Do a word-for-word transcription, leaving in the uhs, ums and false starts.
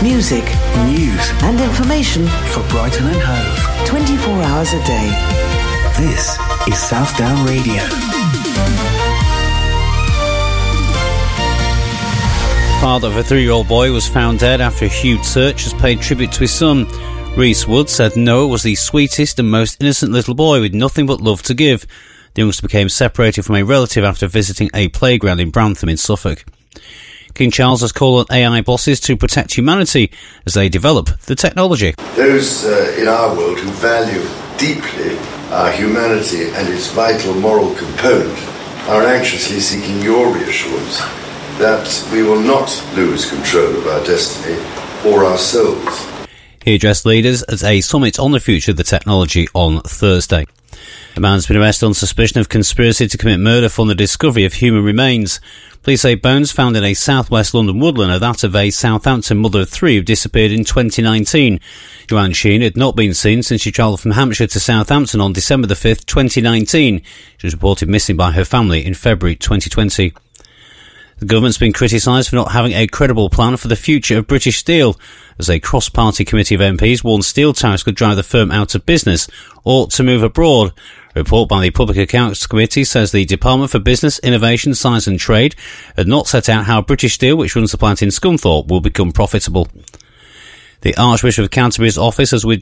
Music, news and information for Brighton and Hove. twenty-four hours a day. This is Southdown Radio. Father of a three-year-old boy was found dead after a huge search has paid tribute to his son. Reese Wood said Noah was the sweetest and most innocent little boy with nothing but love to give. The youngster became separated from a relative after visiting a playground in Brantham in Suffolk. King Charles has called on A I bosses to protect humanity as they develop the technology. Those uh, in our world who value deeply our humanity and its vital moral component are anxiously seeking your reassurance that we will not lose control of our destiny or our souls. He addressed leaders at a summit on the future of the technology on Thursday. A man's been arrested on suspicion of conspiracy to commit murder from the discovery of human remains. Police say bones found in a southwest London woodland are that of a Southampton mother of three who disappeared in twenty nineteen. Joanne Sheen had not been seen since she travelled from Hampshire to Southampton on December the fifth, twenty nineteen. She was reported missing by her family in February twenty twenty. The government's been criticised for not having a credible plan for the future of British Steel, as a cross-party committee of M Ps warned steel tariffs could drive the firm out of business or to move abroad. A report by the Public Accounts Committee says the Department for Business, Innovation, Science and Trade had not set out how British Steel, which runs the plant in Scunthorpe, will become profitable. The Archbishop of Canterbury's office has